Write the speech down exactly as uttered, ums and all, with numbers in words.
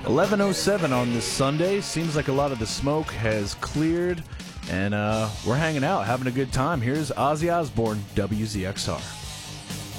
eleven oh seven on this Sunday. Seems like a lot of the smoke has cleared, and uh, we're hanging out, having a good time. Here's Ozzy Osbourne, W Z X R.